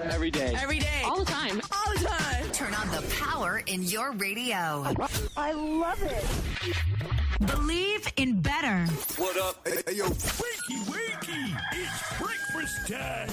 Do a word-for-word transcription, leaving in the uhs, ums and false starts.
Every day. Every day. All the time. All the time. Turn on the power in your radio. I love it. Believe in better. What up? Hey, hey, yo. Wakey, wakey. It's breakfast time.